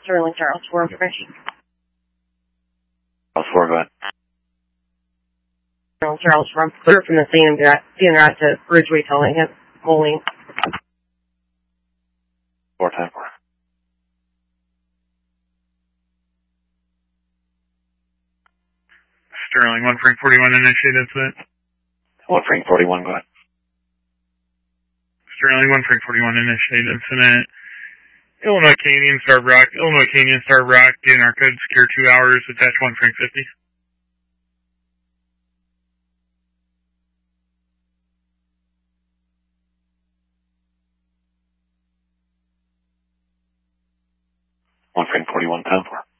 Sterling Charles for information. Charles 4, go ahead. Sterling Charles from clear from the scene to Ridgeway Towing at Moline. 410. Sterling 1 Frank 41 initiate incident. 1 Frank 41, go ahead. Sterling 1 Frank 41 initiate incident. Illinois Canyon, Star Rock, DNR code secure 2 hours, attach 1 Frank 50. One Frank 41, 10-4.